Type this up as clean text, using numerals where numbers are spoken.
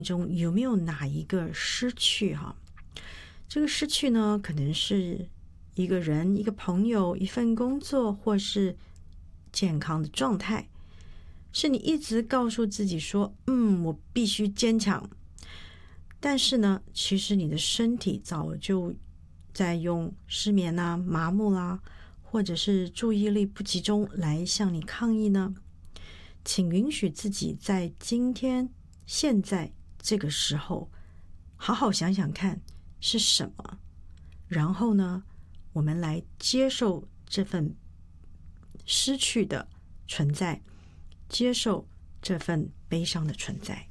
中有没有哪一个失去哈？这个失去呢，可能是一个人、一个朋友、一份工作，或是健康的状态，是你一直告诉自己说，我必须坚强。但是呢，其实你的身体早就在用失眠啊、麻木啦，或者是注意力不集中来向你抗议呢？请允许自己在今天、现在这个时候，好好想想看是什么，然后呢，我们来接受这份失去的存在，接受这份悲伤的存在。